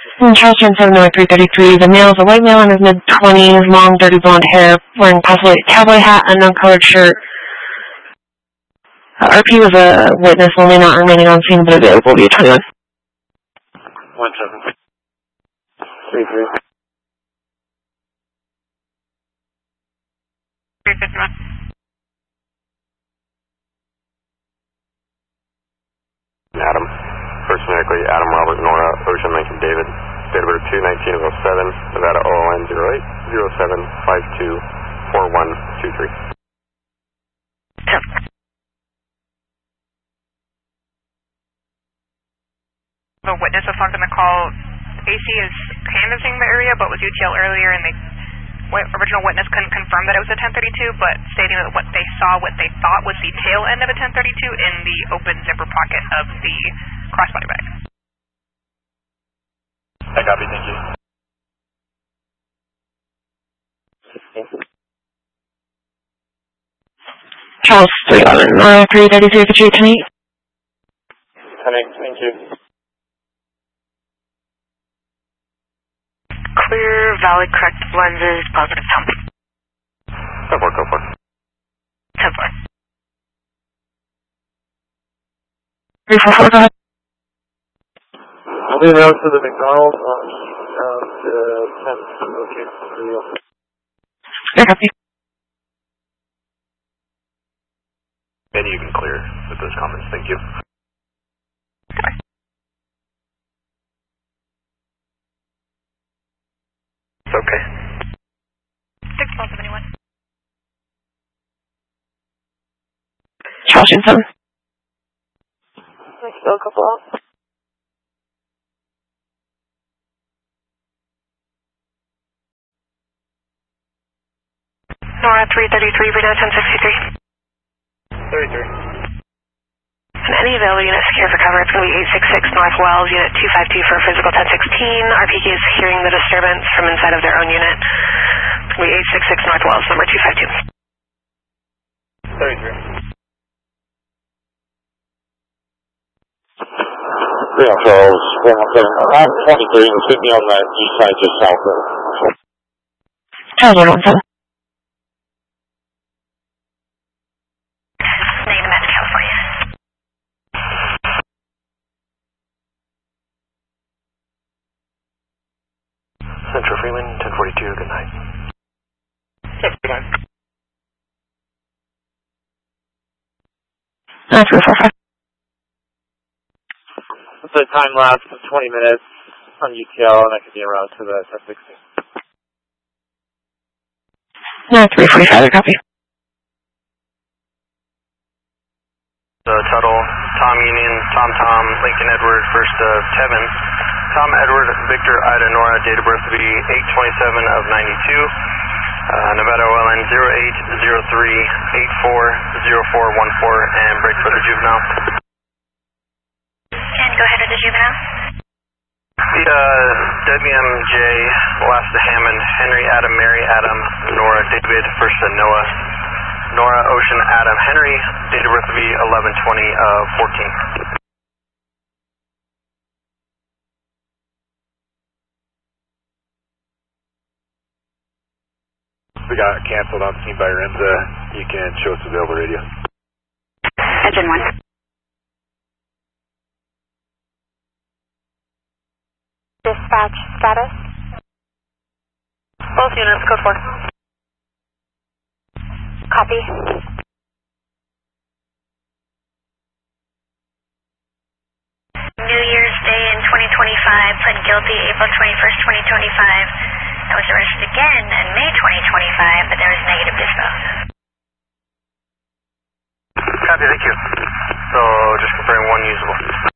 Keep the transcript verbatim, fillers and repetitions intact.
And Charles Trent seven oh three thirty-three. The male is a white male in his mid-twenties, long, dirty blonde hair, wearing possibly a cowboy hat and uncolored shirt. Uh, R P was a witness only, not remaining on scene, but available via twenty-one. One seven. Three three. Three fifty-one. Adam. First numerically, Adam Robert Nora Ocean Lincoln David. Date of birth two nineteen oh seven, Nevada O L N zero eight zero seven five two four one two three. The witness was talking on the call. A C is canvassing the area, but was U T L earlier, and the original witness couldn't confirm that it was a ten thirty-two, but stating that what they saw, what they thought was the tail end of a ten thirty-two in the open zipper pocket of the crossbody bag. I copy, thank you. Charles three eleven, uh, three thirty-three, could you ten eight? ten eight, thank you. Clear, valid, correct lenses, positive thumb. Go for it, go for it. ten four. three four four, go ahead. I'll be around to the McDonald's on uh, the tenth. Okay, there you go. I copy. And you can clear with those comments, thank you. It's okay. six twelve seventy-one. Charles Trent seven. Still a couple out. Nora three thirty-three, Reno ten sixty-three. thirty-three. And any available unit secure for cover, it's going to be eight six six North Wells, unit two five two for physical ten sixteen. R P K is hearing the disturbance from inside of their own unit. It's going to be eight six six North Wells, number two five two. thirty-three. Yeah, Charles, one one seven. I'm twenty-three, and sit me on that east side just south of it. Charles one one seven. Name and California. Central Freeman, ten forty-two, good night. Good night. Uh, three four five. It's a time lapse of twenty minutes on U T L, and I could be around to the ten sixteen. Uh, three forty-five, I copy. Uh, Tuttle, Tom Union, Tom Tom, Lincoln Edward, first of Tevin. Tom Edward, Victor Ida Nora, date of birth to be eight twenty-seven of ninety-two. Uh, Nevada O L N zero eight zero three eight four zero four one four, and break for the juvenile. And go ahead to the juvenile. The uh, W M J, last to Hammond, Henry Adam, Mary Adam, Nora David, first to Noah. Nora Ocean Adam Henry, date of birth to be eleven twenty of fourteen. We got canceled on scene by Renza. You can show us available radio. Engine one. Dispatch status. Both units, code four. Copy. New Year's Day in twenty twenty-five, pled guilty April twenty-first, twenty twenty-five. I was arrested again in May twenty twenty-five, but there was negative dispo. Copy, thank you. So, just confirming one usable.